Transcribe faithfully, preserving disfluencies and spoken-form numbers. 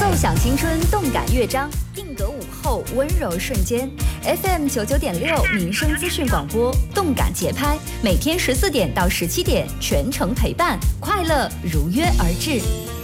奏响青春，动感乐章，定格午后，温柔瞬间。F M 九九点六民生资讯广播，动感节拍，每天十四点到十七点，全程陪伴，快乐如约而至。